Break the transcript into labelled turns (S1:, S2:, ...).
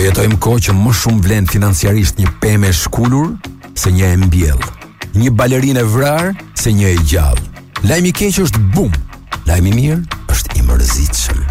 S1: jetojmë kohë që më shumë vlen financiarisht një pemë e shkullur se një e mbjell, një balerinë e vrarë se një e gjallë. Lajmi i keq është bum, lajmi i mirë është i mërzitshëm.